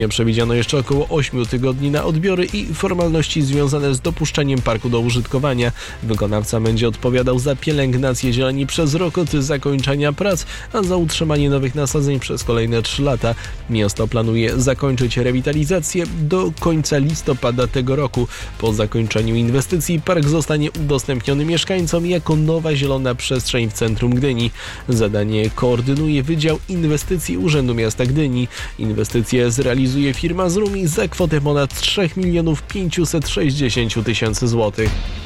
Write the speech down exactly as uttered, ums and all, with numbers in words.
Przewidziano jeszcze około ośmiu tygodni na odbiory i formalności związane z dopuszczeniem parku do użytkowania. Wykonawca będzie odpowiadał za pielęgnację zieleni przez rok od zakończenia prac, a za utrzymanie nowych nasadzeń przez kolejne trzy lata. Miasto planuje zakończyć rewitalizację do końca listopada tego roku. Po zakończeniu inwestycji park zostanie udostępniony mieszkańcom jako nowa zielona przestrzeń w centrum Gdyni. Zadanie koordynuje Wydział Inwestycji Urzędu Miasta Gdyni. Inwestycje zrealizuje firma z Rumi za kwotę ponad trzy miliony pięćset sześćdziesiąt tysięcy złotych.